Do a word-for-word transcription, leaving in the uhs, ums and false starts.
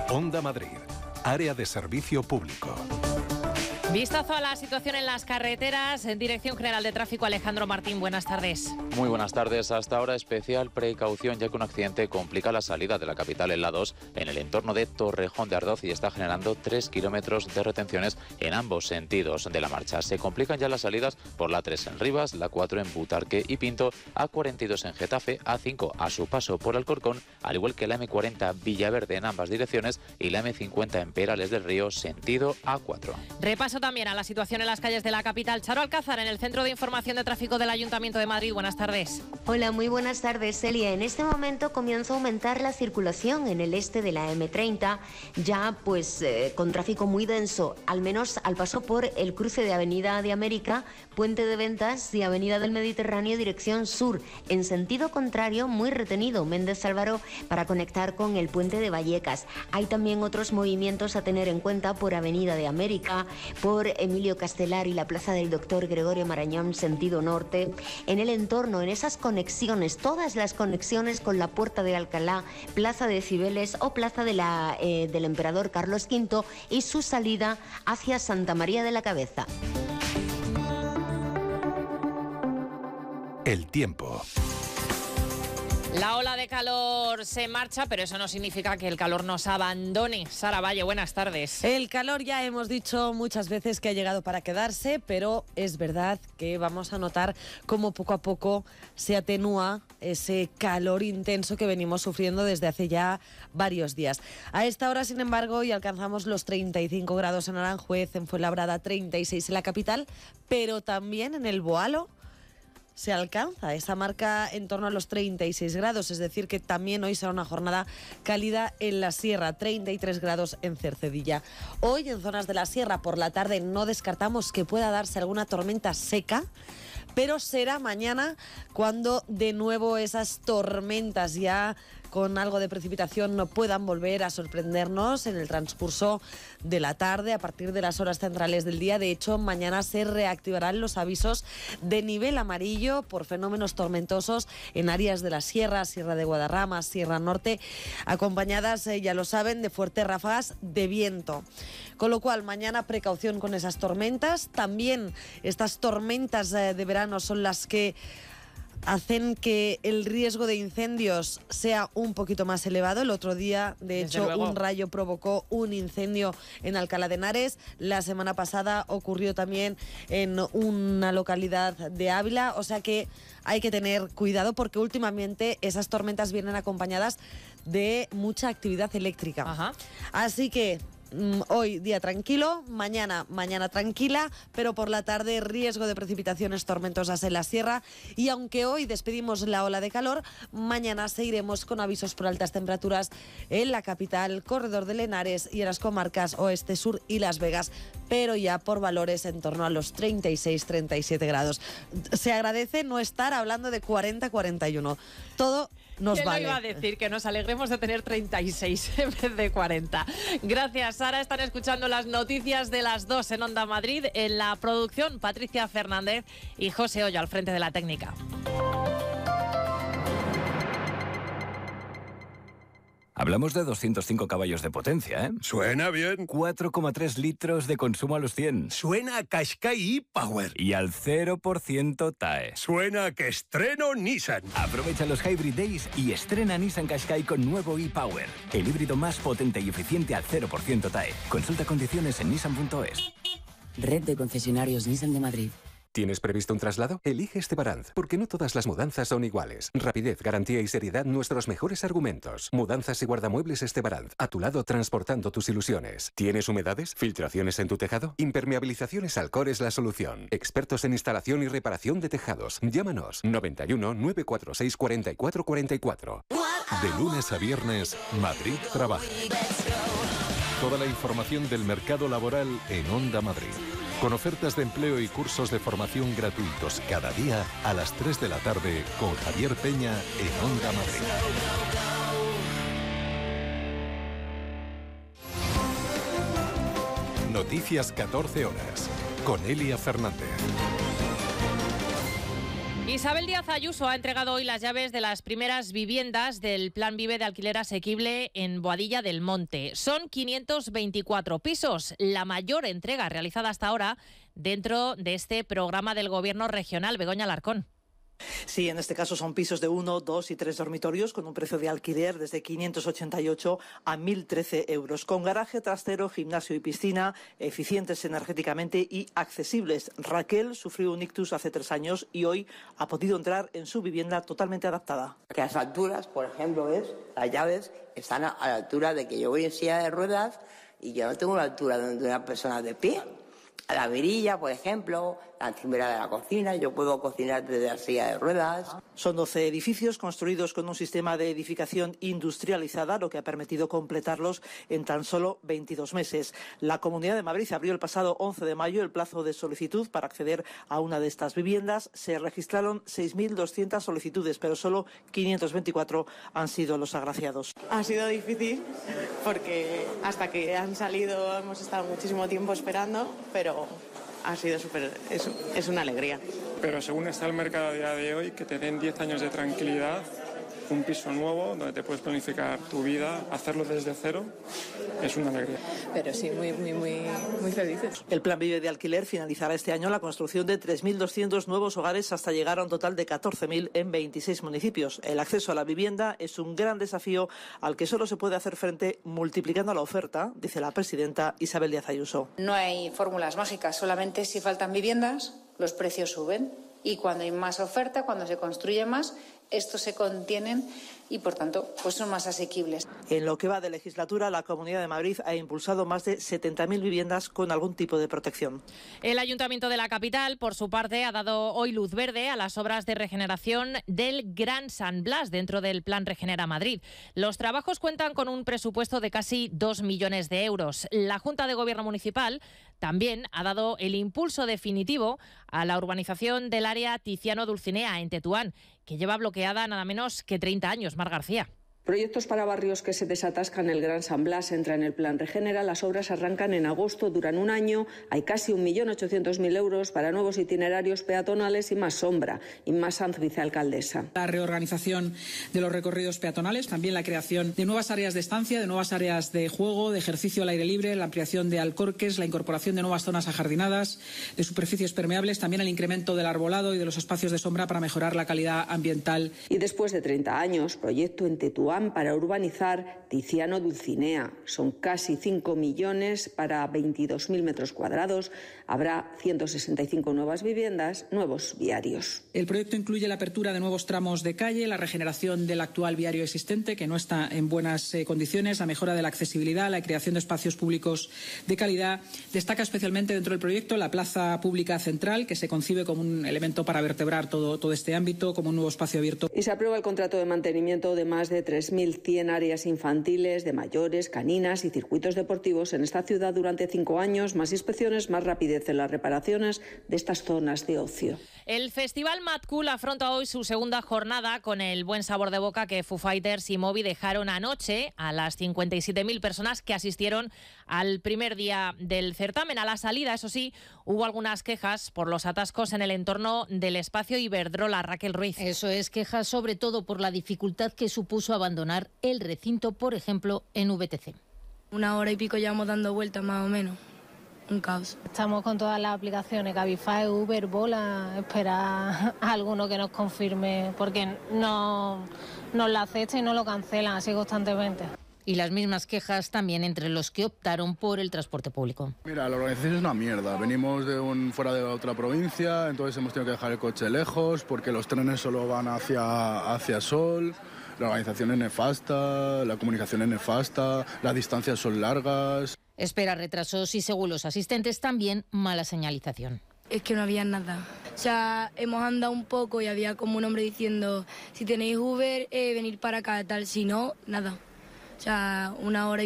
Onda Madrid, área de servicio público. Vistazo a la situación en las carreteras. En Dirección General de Tráfico, Alejandro Martín, buenas tardes. Muy buenas tardes. Hasta ahora especial precaución, ya que un accidente complica la salida de la capital en la dos en el entorno de Torrejón de Ardoz y está generando tres kilómetros de retenciones en ambos sentidos de la marcha. Se complican ya las salidas por la tres en Rivas, la cuatro en Butarque y Pinto, A cuarenta y dos en Getafe, A cinco a su paso por Alcorcón, al igual que la eme cuarenta Villaverde en ambas direcciones y la eme cincuenta en Perales del Río, sentido A cuatro. Repaso también a la situación en las calles de la capital. Charo Alcázar, en el Centro de Información de Tráfico del Ayuntamiento de Madrid. Buenas tardes. Hola, muy buenas tardes, Celia. En este momento comienza a aumentar la circulación en el este de la eme treinta, ya pues eh, con tráfico muy denso, al menos al paso por el cruce de Avenida de América, Puente de Ventas y Avenida del Mediterráneo dirección sur. En sentido contrario, muy retenido Méndez Álvaro para conectar con el Puente de Vallecas. Hay también otros movimientos a tener en cuenta por Avenida de América, por Emilio Castelar y la Plaza del Doctor Gregorio Marañón, sentido norte. En el entorno, en esas conexiones, todas las conexiones con la Puerta de Alcalá, Plaza de Cibeles o Plaza de la, eh, del Emperador Carlos quinto y su salida hacia Santa María de la Cabeza. El tiempo. La ola de calor se marcha, pero eso no significa que el calor nos abandone. Sara Valle, buenas tardes. El calor ya hemos dicho muchas veces que ha llegado para quedarse, pero es verdad que vamos a notar cómo poco a poco se atenúa ese calor intenso que venimos sufriendo desde hace ya varios días. A esta hora, sin embargo, hoy alcanzamos los treinta y cinco grados en Aranjuez, en Fuenlabrada treinta y seis en la capital, pero también en el Boalo se alcanza esa marca en torno a los treinta y seis grados, es decir que también hoy será una jornada cálida en la sierra, treinta y tres grados en Cercedilla. Hoy en zonas de la sierra por la tarde no descartamos que pueda darse alguna tormenta seca, pero será mañana cuando de nuevo esas tormentas ya con algo de precipitación no puedan volver a sorprendernos en el transcurso de la tarde a partir de las horas centrales del día. De hecho, mañana se reactivarán los avisos de nivel amarillo por fenómenos tormentosos en áreas de la sierra, Sierra de Guadarrama, Sierra Norte, acompañadas, eh, ya lo saben, de fuertes ráfagas de viento. Con lo cual, mañana precaución con esas tormentas. También estas tormentas eh, de verano son las que hacen que el riesgo de incendios sea un poquito más elevado. El otro día, de Desde hecho, luego. un rayo provocó un incendio en Alcalá de Henares. La semana pasada ocurrió también en una localidad de Ávila. O sea que hay que tener cuidado porque últimamente esas tormentas vienen acompañadas de mucha actividad eléctrica. Ajá. Así que hoy día tranquilo, mañana mañana tranquila, pero por la tarde riesgo de precipitaciones tormentosas en la sierra y aunque hoy despedimos la ola de calor, mañana seguiremos con avisos por altas temperaturas en la capital, corredor de Henares y en las comarcas oeste, sur y Las Vegas, pero ya por valores en torno a los treinta y seis, treinta y siete grados. Se agradece no estar hablando de cuarenta, cuarenta y uno. Todo nos ¿Quién vale. lo iba a decir? Que nos alegremos de tener treinta y seis en vez de cuarenta. Gracias, Sara. Están escuchando las noticias de las dos en Onda Madrid. En la producción, Patricia Fernández y José Hoyo al frente de la técnica. Hablamos de doscientos cinco caballos de potencia, ¿eh? Suena bien. cuatro coma tres litros de consumo a los cien. Suena a Qashqai e-Power. Y al cero por ciento T A E. Suena a que estreno Nissan. Aprovecha los Hybrid Days y estrena Nissan Qashqai con nuevo e-Power. El híbrido más potente y eficiente al cero por ciento T A E. Consulta condiciones en nissan punto es. Red de concesionarios Nissan de Madrid. ¿Tienes previsto un traslado? Elige Estebaranz, porque no todas las mudanzas son iguales. Rapidez, garantía y seriedad, nuestros mejores argumentos. Mudanzas y guardamuebles Estebaranz, a tu lado transportando tus ilusiones. ¿Tienes humedades? ¿Filtraciones en tu tejado? Impermeabilizaciones Alcor es la solución. Expertos en instalación y reparación de tejados. Llámanos noventa y uno, nueve cuatro seis, cuarenta y cuatro cuarenta y cuatro. De lunes a viernes, Madrid trabaja. Toda la información del mercado laboral en Onda Madrid. Con ofertas de empleo y cursos de formación gratuitos cada día a las tres de la tarde con Javier Peña en Onda Madrid. Noticias catorce horas con Elia Fernández. Y Isabel Díaz Ayuso ha entregado hoy las llaves de las primeras viviendas del Plan Vive de alquiler asequible en Boadilla del Monte. Son quinientos veinticuatro pisos, la mayor entrega realizada hasta ahora dentro de este programa del Gobierno regional. Begoña Alarcón. Sí, en este caso son pisos de uno, dos y tres dormitorios con un precio de alquiler desde quinientos ochenta y ocho a mil trece euros, con garaje trastero, gimnasio y piscina, eficientes energéticamente y accesibles. Raquel sufrió un ictus hace tres años y hoy ha podido entrar en su vivienda totalmente adaptada. Que las alturas, por ejemplo, ves, las llaves están a la altura de que yo voy en silla de ruedas y yo no tengo la altura de una persona de pie. A la virilla, por ejemplo, la encimera de la cocina, yo puedo cocinar desde la silla de ruedas. Son doce edificios construidos con un sistema de edificación industrializada, lo que ha permitido completarlos en tan solo veintidós meses. La Comunidad de Madrid abrió el pasado once de mayo el plazo de solicitud para acceder a una de estas viviendas. Se registraron seis mil doscientas solicitudes, pero solo quinientos veinticuatro han sido los agraciados. Ha sido difícil porque hasta que han salido hemos estado muchísimo tiempo esperando, pero ha sido súper, es, es una alegría. Pero según está el mercado a día de hoy, que te den diez años de tranquilidad, un piso nuevo donde te puedes planificar tu vida, hacerlo desde cero, es una alegría. Pero sí, muy, muy, muy, muy felices. El Plan Vive de alquiler finalizará este año la construcción de tres mil doscientos nuevos hogares hasta llegar a un total de catorce mil en veintiséis municipios. El acceso a la vivienda es un gran desafío al que solo se puede hacer frente multiplicando la oferta, dice la presidenta Isabel Díaz Ayuso. No hay fórmulas mágicas, solamente si faltan viviendas, los precios suben. Y cuando hay más oferta, cuando se construye más, estos se contienen y, por tanto, pues son más asequibles. En lo que va de legislatura, la Comunidad de Madrid ha impulsado más de setenta mil viviendas con algún tipo de protección. El Ayuntamiento de la capital, por su parte, ha dado hoy luz verde a las obras de regeneración del Gran San Blas dentro del Plan Regenera Madrid. Los trabajos cuentan con un presupuesto de casi dos millones de euros. La Junta de Gobierno Municipal también ha dado el impulso definitivo a la urbanización del área Tiziano-Dulcinea en Tetuán, que lleva bloqueada nada menos que treinta años. Mar García. Proyectos para barrios que se desatascan. El Gran San Blas entra en el Plan Regenera. Las obras arrancan en agosto, duran un año. Hay casi un millón ochocientos mil euros para nuevos itinerarios peatonales y más sombra. Inma Sanz, vicealcaldesa. La reorganización de los recorridos peatonales, también la creación de nuevas áreas de estancia, de nuevas áreas de juego, de ejercicio al aire libre, la ampliación de alcorques, la incorporación de nuevas zonas ajardinadas, de superficies permeables, también el incremento del arbolado y de los espacios de sombra para mejorar la calidad ambiental. Y después de treinta años, proyecto en Tetuán para urbanizar Tiziano-Dulcinea. Son casi cinco millones para veintidós mil metros cuadrados. Habrá ciento sesenta y cinco nuevas viviendas, nuevos viarios. El proyecto incluye la apertura de nuevos tramos de calle, la regeneración del actual viario existente, que no está en buenas eh, condiciones, la mejora de la accesibilidad, la creación de espacios públicos de calidad. Destaca especialmente dentro del proyecto la plaza pública central, que se concibe como un elemento para vertebrar todo, todo este ámbito, como un nuevo espacio abierto. Y se aprueba el contrato de mantenimiento de más de tres mil cien áreas infantiles, de mayores, caninas y circuitos deportivos en esta ciudad durante cinco años. Más inspecciones, más rapidez en las reparaciones de estas zonas de ocio. El Festival Mad Cool afronta hoy su segunda jornada con el buen sabor de boca que Foo Fighters y Moby dejaron anoche a las cincuenta y siete mil personas que asistieron al primer día del certamen. A la salida, eso sí, hubo algunas quejas por los atascos en el entorno del espacio Iberdrola. Raquel Ruiz. Eso es, quejas sobre todo por la dificultad que supuso abandonar el recinto, por ejemplo, en V T C. Una hora y pico llevamos dando vueltas más o menos. Un caos. Estamos con todas las aplicaciones, Cabify, Uber, Bola, esperar a alguno que nos confirme, porque no nos la acepta y no lo cancelan así constantemente. Y las mismas quejas también entre los que optaron por el transporte público. Mira, la organización es una mierda. Venimos de un fuera de la otra provincia, entonces hemos tenido que dejar el coche lejos porque los trenes solo van hacia, hacia Sol. La organización es nefasta, la comunicación es nefasta, las distancias son largas. Espera retrasos y, según los asistentes, también mala señalización. Es que no había nada. O sea, hemos andado un poco y había como un hombre diciendo, si tenéis Uber, eh, venir para acá, tal. Si no, nada. O sea, una hora y